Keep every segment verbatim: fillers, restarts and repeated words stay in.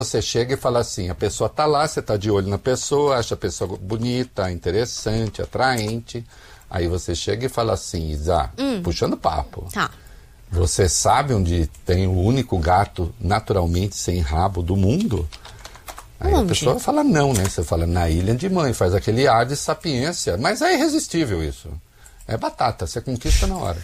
você chega e fala assim, a pessoa tá lá, você tá de olho na pessoa, acha a pessoa bonita, interessante, atraente. Aí você chega e fala assim, Isa, hum. puxando papo. Tá. Você sabe onde tem o único gato naturalmente sem rabo do mundo? Aí onde? A pessoa fala não, né? Você fala na Ilha de Mãe, faz aquele ar de sapiência. Mas é irresistível isso. É batata, você conquista na hora.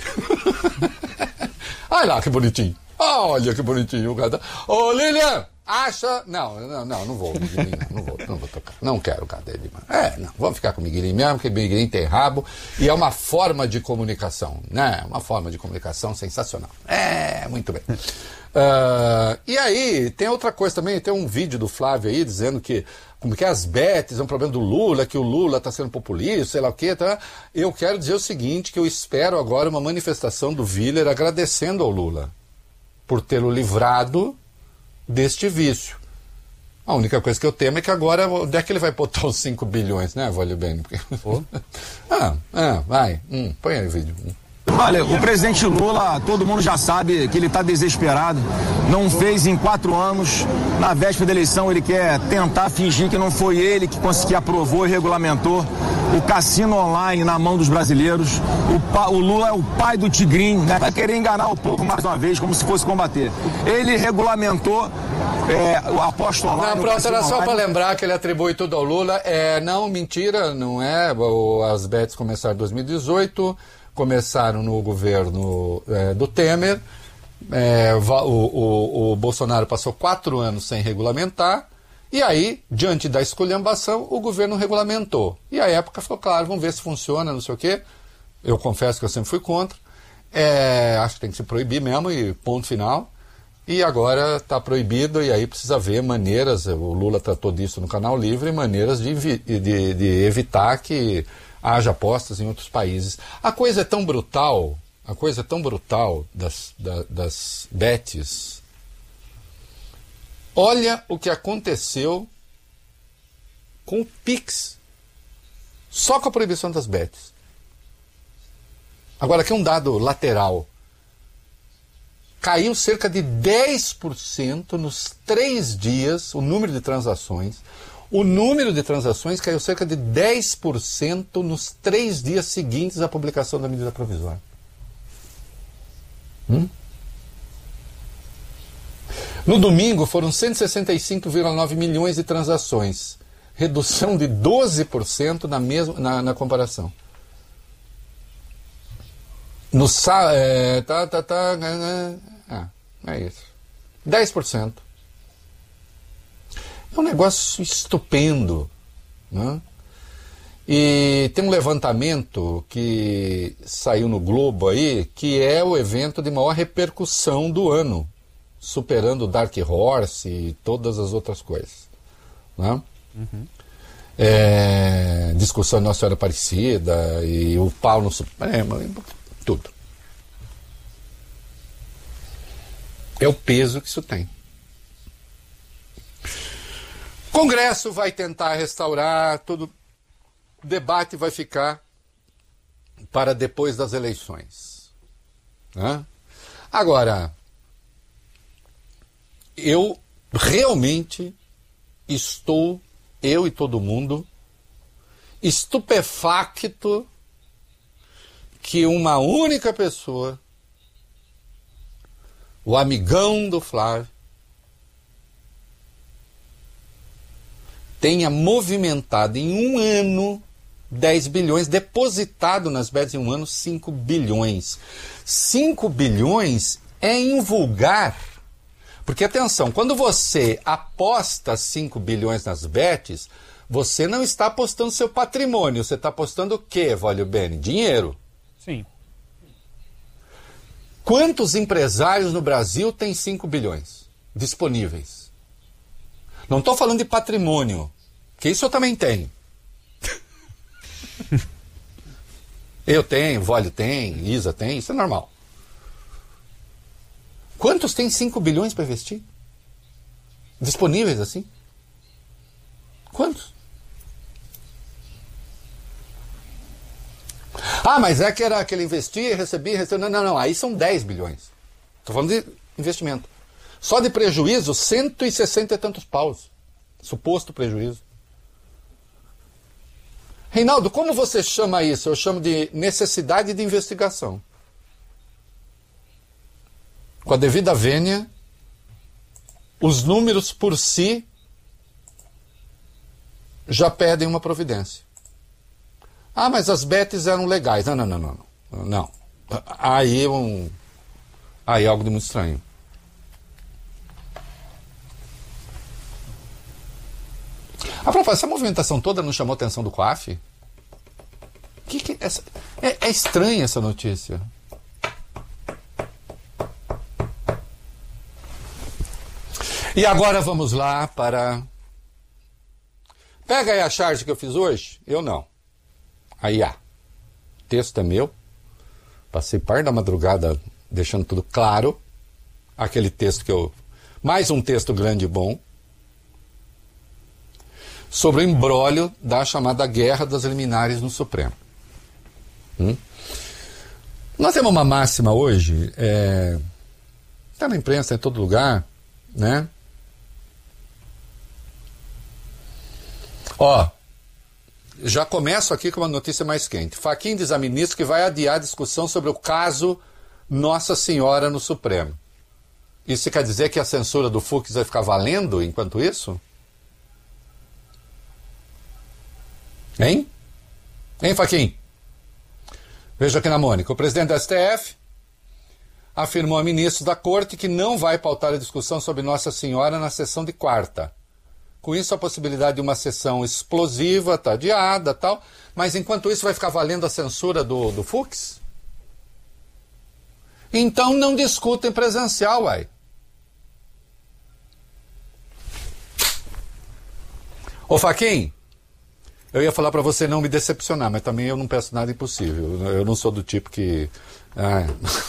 Olha lá que bonitinho. Olha que bonitinho o gato. Ô, Lilian, acha... Não, não, não, não vou, Miguelinho, não, não vou, não vou tocar. Não quero o gato dele, mano. É, não, vamos ficar com o Miguelinho mesmo, porque o Miguelinho tem rabo e é uma forma de comunicação, né? Uma forma de comunicação sensacional. É, muito bem. Uh, e aí, tem outra coisa também, tem um vídeo do Flávio aí dizendo que como que as betes é um problema do Lula, que o Lula está sendo populista, sei lá o quê, tá? Eu quero dizer o seguinte, que eu espero agora uma manifestação do Willer agradecendo ao Lula por tê-lo livrado deste vício. A única coisa que eu temo é que agora, onde é que ele vai botar os cinco bilhões, né, Vale Bem? Oh. ah, ah, vai, hum, põe aí o vídeo. Olha, o presidente Lula, todo mundo já sabe que ele está desesperado, não fez em quatro anos, na véspera da eleição ele quer tentar fingir que não foi ele que conseguiu, aprovou e regulamentou o cassino online na mão dos brasileiros. O, pa, o Lula é o pai do tigrinho, né? Vai querer enganar o povo mais uma vez, como se fosse combater. Ele regulamentou é, o aposto online. Não, pronto, era só para lembrar que ele atribui tudo ao Lula. É, não, mentira, não é. As bets começaram em dois mil e dezoito, começaram no governo é, do Temer. É, o, o, o Bolsonaro passou quatro anos sem regulamentar. E aí, diante da esculhambação, o governo regulamentou. E a época ficou claro, vamos ver se funciona, não sei o quê. Eu confesso que eu sempre fui contra. É, acho que tem que se proibir mesmo e ponto final. E agora está proibido e aí precisa ver maneiras, o Lula tratou disso no Canal Livre, maneiras de, de, de evitar que haja apostas em outros países. A coisa é tão brutal, a coisa é tão brutal das, da, das bets. Olha o que aconteceu com o Pix, só com a proibição das bets. Agora, aqui um dado lateral. Caiu cerca de dez por cento nos três dias o número de transações. O número de transações caiu cerca de dez por cento nos três dias seguintes à publicação da medida provisória. Hum? No domingo foram cento e sessenta e cinco vírgula nove milhões de transações, redução de doze por cento na, mesma, na, na comparação. No sábado, é, tá, tá, tá, ah, é isso, dez por cento. É um negócio estupendo, né? E tem um levantamento que saiu no Globo aí, que é o evento de maior repercussão do ano, superando o Dark Horse e todas as outras coisas, né? Uhum. É, discussão de Nossa Senhora Aparecida e o pau no Supremo, tudo. É o peso que isso tem. O Congresso vai tentar restaurar, todo o debate vai ficar para depois das eleições, né? Agora, eu realmente estou, eu e todo mundo, estupefacto que uma única pessoa, o amigão do Flávio, tenha movimentado em um ano dez bilhões, depositado nas bets em um ano cinco bilhões. cinco bilhões é invulgar. Porque, atenção, quando você aposta cinco bilhões nas bets, você não está apostando seu patrimônio, você está apostando o quê, Vale Bene? Dinheiro. Sim. Quantos empresários no Brasil têm cinco bilhões disponíveis? Não estou falando de patrimônio, que isso eu também tenho. Eu tenho, Vale tem, Isa tem, isso é normal. Quantos têm cinco bilhões para investir? Disponíveis assim? Quantos? Ah, mas é que era que ele investia, recebia, recebia. Não, não, não. Aí são dez bilhões. Estou falando de investimento. Só de prejuízo, cento e sessenta e tantos paus. Suposto prejuízo. Reinaldo, como você chama isso? Eu chamo de necessidade de investigação. Com a devida vênia, os números por si já pedem uma providência. Ah, mas as betes eram legais. Não, não, não, não. Não. não. Aí, um, aí é algo de muito estranho. A propósito, essa movimentação toda não chamou a atenção do COAF? Que que essa, é, é estranha essa notícia. E agora vamos lá para... Pega aí a charge que eu fiz hoje. Eu não. Aí, ah. O texto é meu. Passei parte da madrugada deixando tudo claro. Aquele texto que eu... Mais um texto grande e bom. Sobre o imbróglio da chamada Guerra das Liminares no Supremo. Hum? Nós temos uma máxima hoje, é... está na imprensa, em todo lugar, né? Ó, já começo aqui com uma notícia mais quente. Fachin diz a ministro que vai adiar a discussão sobre o caso Nossa Senhora no Supremo. Isso quer dizer que a censura do Fux vai ficar valendo enquanto isso? Hein? Hein, Fachin? Veja aqui na Mônica. O presidente da S T F afirmou a ministros da Corte que não vai pautar a discussão sobre Nossa Senhora na sessão de quarta. Com isso, a possibilidade de uma sessão explosiva está adiada, tal. Mas enquanto isso vai ficar valendo a censura do, do Fux? Então não discutem presencial, uai. Ô Fachin, eu ia falar para você não me decepcionar, mas também eu não peço nada impossível. Eu não sou do tipo que... Ah,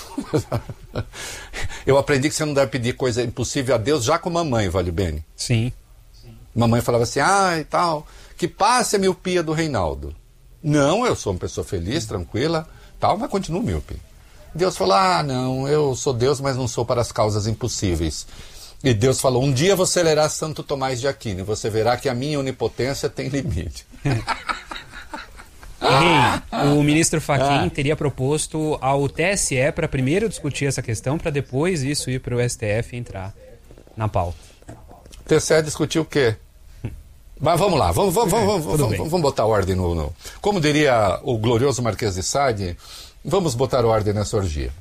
eu aprendi que você não deve pedir coisa impossível a Deus já com mamãe, vale bem. Sim. Mamãe falava assim, ah, e tal, que passe a miopia do Reinaldo. Não, eu sou uma pessoa feliz, tranquila, tal, mas continuo míope. Deus falou, ah, não, eu sou Deus, mas não sou para as causas impossíveis. E Deus falou, um dia você lerá Santo Tomás de Aquino e você verá que a minha onipotência tem limite. Rei, o ministro Fachin ah. teria proposto ao T S E para primeiro discutir essa questão, para depois isso ir para o S T F e entrar na pauta. O T S E discutiu o quê? Mas vamos lá, vamos, vamos, vamos, vamos, vamos, vamos botar ordem no, no... Como diria o glorioso Marquês de Sade, vamos botar ordem nessa orgia.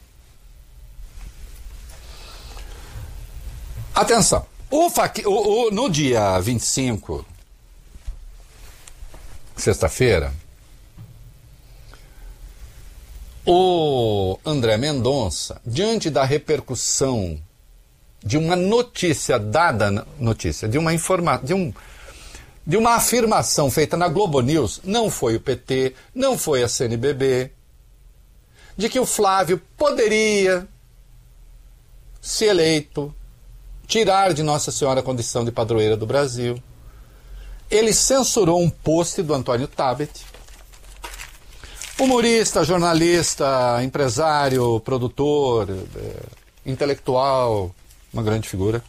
Atenção, o Fachin, o, o, no dia vinte e cinco, sexta-feira, o André Mendonça, diante da repercussão de uma notícia dada, notícia, de uma informação, de, um, de uma afirmação feita na Globo News, não foi o P T, não foi a C N B B, de que o Flávio poderia ser eleito, tirar de Nossa Senhora a condição de padroeira do Brasil. Ele censurou um post do Antônio Tabet, humorista, jornalista, empresário, produtor, é, intelectual, uma grande figura,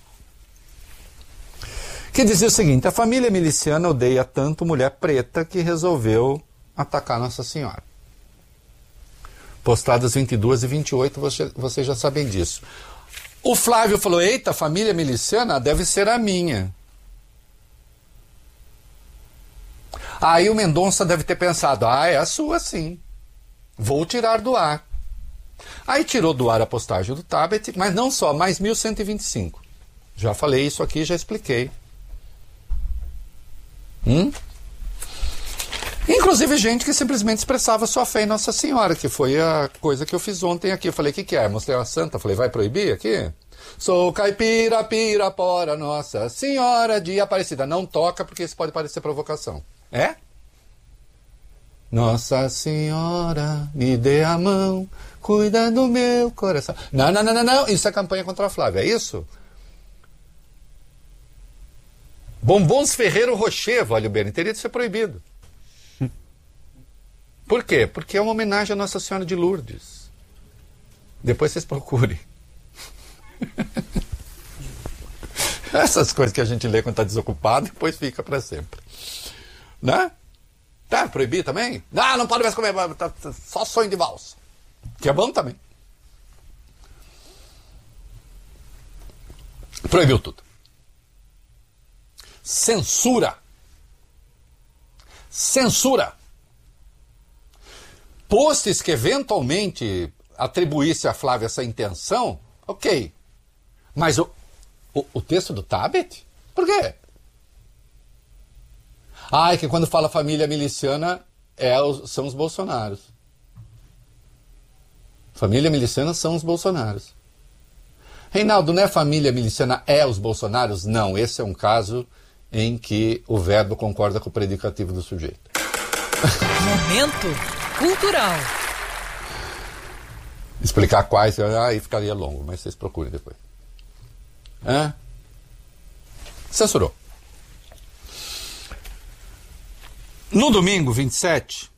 que dizia o seguinte: a família miliciana odeia tanto mulher preta que resolveu atacar Nossa Senhora. Postadas vinte e duas e vinte e oito, você, vocês já sabem disso. O Flávio falou, eita, família miliciana deve ser a minha. Aí o Mendonça deve ter pensado, ah, é a sua sim, vou tirar do ar. Aí tirou do ar a postagem do Tabet, mas não só, mais mil cento e vinte e cinco. Já falei isso aqui, já expliquei. Hum? Inclusive gente que simplesmente expressava sua fé em Nossa Senhora, que foi a coisa que eu fiz ontem aqui. Eu falei, o que, que é? Mostrei a santa, falei, vai proibir aqui? Sou caipira, pirapora, Nossa Senhora de Aparecida. Não toca porque isso pode parecer provocação. É? Nossa Senhora, me dê a mão, cuida do meu coração. Não, não, não, não, não. Isso é campanha contra a Flávia, é isso? Bombons Ferreiro Rocher, vale bem, teria de ser proibido. Por quê? Porque é uma homenagem à Nossa Senhora de Lourdes. Depois vocês procurem. Essas coisas que a gente lê quando está desocupado, depois fica para sempre. Né? Tá, proibir também? Ah, não pode mais comer, tá, tá, só sonho de valsa. Que é bom também. Proibiu tudo. Censura. Censura. Posts que eventualmente atribuísse a Flávia essa intenção, ok. Mas o, o, o texto do Tabet? Por quê? Ah, é que quando fala família miliciana é os, são os Bolsonaros. Família miliciana são os Bolsonaros. Reinaldo, não é família miliciana, é os Bolsonaros? Não, esse é um caso em que o verbo concorda com o predicativo do sujeito. Momento cultural. Explicar quais, aí ficaria longo, mas vocês procurem depois. Hã? Censurou. No domingo vinte e sete,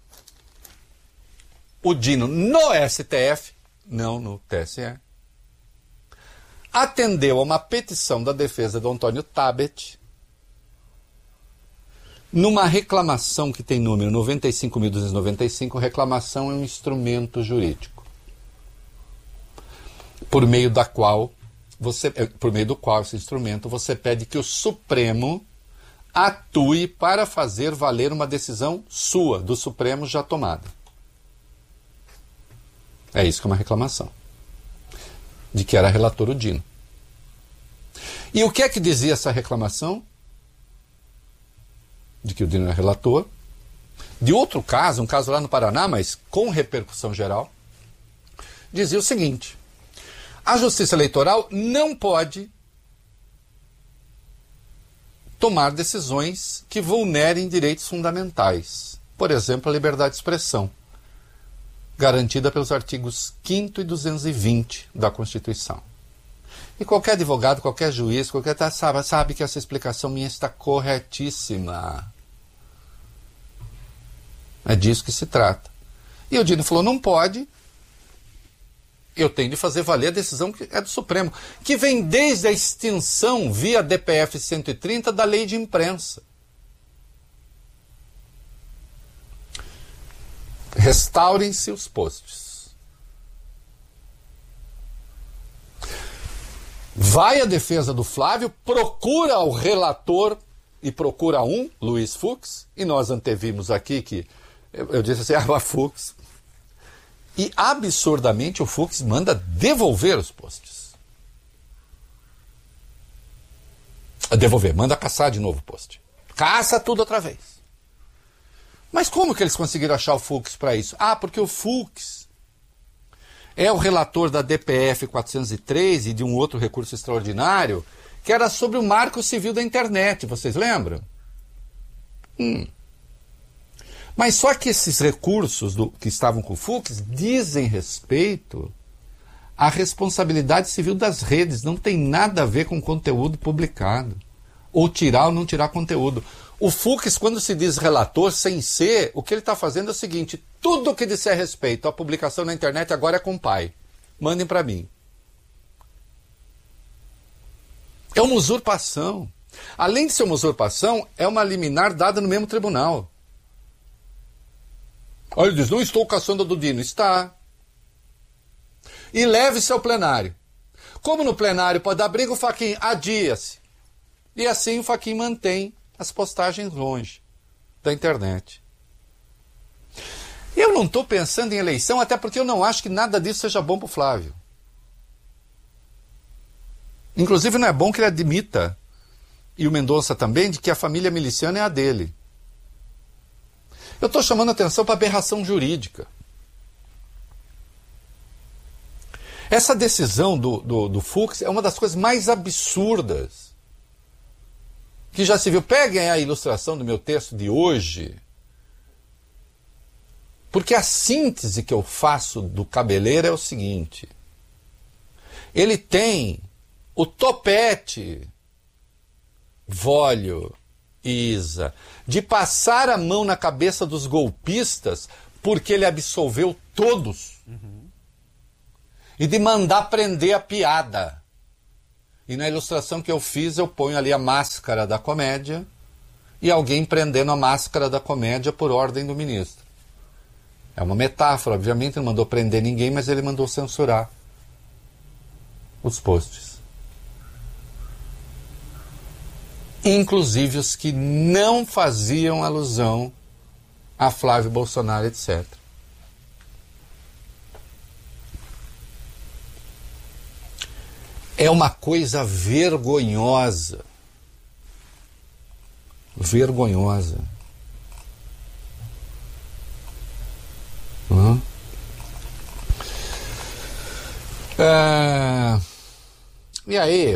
o Dino no S T F, não no T S E, atendeu a uma petição da defesa do Antônio Tabet numa reclamação que tem número noventa e cinco mil duzentos e noventa e cinco. Reclamação é um instrumento jurídico por meio da qual você, por meio do qual esse instrumento você pede que o Supremo atue para fazer valer uma decisão sua, do Supremo, já tomada. É isso que é uma reclamação. De que era relator o Dino. E o que é que dizia essa reclamação? De que o Dino era relator. De outro caso, um caso lá no Paraná, mas com repercussão geral, dizia o seguinte: a Justiça Eleitoral não pode tomar decisões que vulnerem direitos fundamentais. Por exemplo, a liberdade de expressão, garantida pelos artigos quinto e duzentos e vinte da Constituição. E qualquer advogado, qualquer juiz, qualquer sabe, sabe que essa explicação minha está corretíssima. É disso que se trata. E o Dino falou, não pode, eu tenho de fazer valer a decisão que é do Supremo, que vem desde a extinção via D P F cento e trinta da lei de imprensa. Restaurem-se os posts. Vai a defesa do Flávio, procura o relator e procura um, Luiz Fux, e nós antevimos aqui que eu, eu disse assim, ah, Fux. E absurdamente o Fux manda devolver os posts. Devolver, manda caçar de novo o post. Caça tudo outra vez. Mas como que eles conseguiram achar o Fux para isso? Ah, porque o Fux é o relator da D P F quatrocentos e três e de um outro recurso extraordinário que era sobre o Marco Civil da Internet, vocês lembram? Hum. Mas só que esses recursos do, que estavam com o Fux dizem respeito à responsabilidade civil das redes, não tem nada a ver com conteúdo publicado, ou tirar ou não tirar conteúdo. O Fux, quando se diz relator, sem ser, o que ele está fazendo é o seguinte, tudo que disser respeito à publicação na internet agora é com o pai. Mandem para mim. É uma usurpação. Além de ser uma usurpação, é uma liminar dada no mesmo tribunal. Olha, ele diz, não estou caçando do Dino. Está. E leve-se ao plenário. Como no plenário pode dar briga, o Fachin adia-se. E assim o Fachin mantém as postagens longe da internet. Eu não estou pensando em eleição, até porque eu não acho que nada disso seja bom para o Flávio. Inclusive não é bom que ele admita, e o Mendonça também, de que a família miliciana é a dele. Eu estou chamando a atenção para a aberração jurídica. Essa decisão do, do, do Fux é uma das coisas mais absurdas que já se viu. Peguem a ilustração do meu texto de hoje, porque a síntese que eu faço do Cabeleira é o seguinte: ele tem o topete, Vólio e Isa, de passar a mão na cabeça dos golpistas porque ele absolveu todos. Uhum. E de mandar prender a piada. E na ilustração que eu fiz, eu ponho ali a máscara da comédia e alguém prendendo a máscara da comédia por ordem do ministro. É uma metáfora, obviamente não mandou prender ninguém, mas ele mandou censurar os posts. Inclusive os que não faziam alusão a Flávio Bolsonaro, etcétera. É uma coisa vergonhosa. Vergonhosa. Uhum. É... E aí,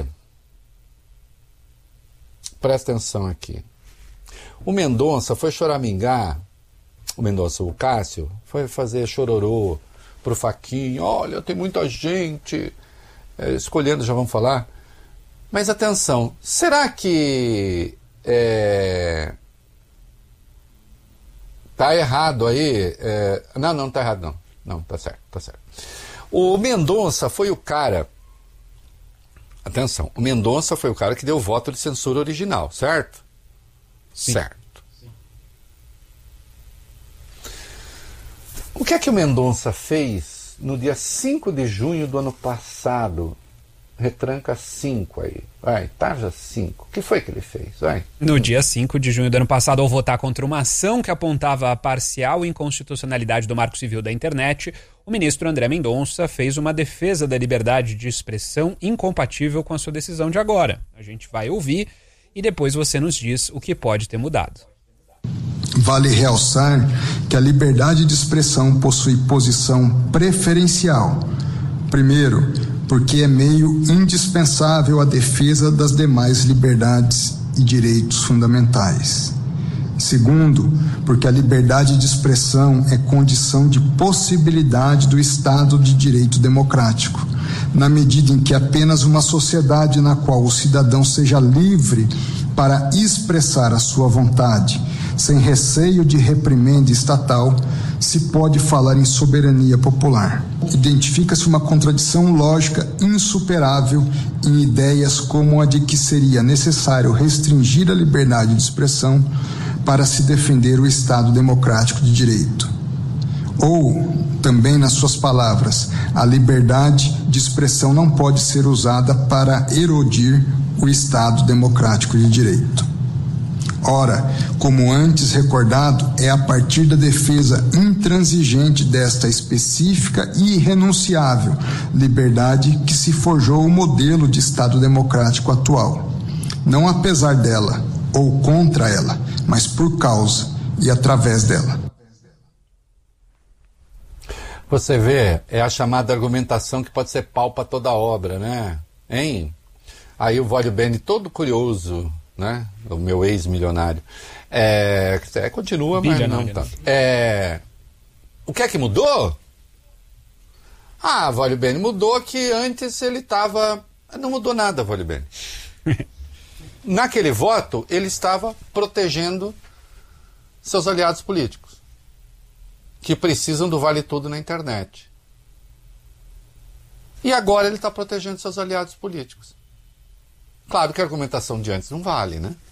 presta atenção aqui. O Mendonça foi choramingar, o Mendonça, o Cássio, foi fazer chororô pro Fachin. Olha, tem muita gente é, escolhendo, já vamos falar. Mas atenção, será que é, tá errado aí? É, não, não tá errado não. Não, tá certo, tá certo. O Mendonça foi o cara... Atenção, o Mendonça foi o cara que deu o voto de censura original, certo? Sim. Certo. Sim. O que é que o Mendonça fez no dia cinco de junho do ano passado? Retranca cinco aí. Vai, tarja cinco. O que foi que ele fez? Vai. No dia cinco de junho do ano passado, ao votar contra uma ação que apontava a parcial inconstitucionalidade do Marco Civil da Internet, o ministro André Mendonça fez uma defesa da liberdade de expressão incompatível com a sua decisão de agora. A gente vai ouvir e depois você nos diz o que pode ter mudado. Vale realçar que a liberdade de expressão possui posição preferencial. Primeiro, porque é meio indispensável à defesa das demais liberdades e direitos fundamentais. Segundo, porque a liberdade de expressão é condição de possibilidade do Estado de Direito democrático, na medida em que apenas uma sociedade na qual o cidadão seja livre para expressar a sua vontade, sem receio de reprimenda estatal, se pode falar em soberania popular. Identifica-se uma contradição lógica insuperável em ideias como a de que seria necessário restringir a liberdade de expressão para se defender o Estado democrático de direito. Ou, também nas suas palavras, a liberdade de expressão não pode ser usada para erodir o Estado democrático de direito. Ora, como antes recordado, é a partir da defesa intransigente desta específica e irrenunciável liberdade que se forjou o modelo de Estado democrático atual. Não apesar dela ou contra ela, mas por causa e através dela. Você vê, é a chamada argumentação que pode ser pau para toda obra, né? Hein? Aí o Vódio Bene, todo curioso, né? O meu ex-milionário. É, é, continua, mas não tanto. É, o que é que mudou? Ah, Vódio Bene, mudou que antes ele estava... Não mudou nada, Vódio Bene. Naquele voto, ele estava protegendo seus aliados políticos, que precisam do vale tudo na internet. E agora ele está protegendo seus aliados políticos. Claro que a argumentação de antes não vale, né?